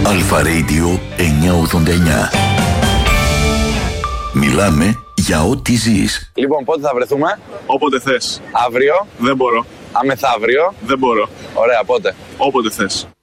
Αλφα Radio 989. Μιλάμε για ό,τι ζεις. Λοιπόν, πότε θα βρεθούμε? Όποτε θες. Αύριο? Δεν μπορώ. Αμεθαύριο? Δεν μπορώ. Ωραία, πότε? Όποτε θες.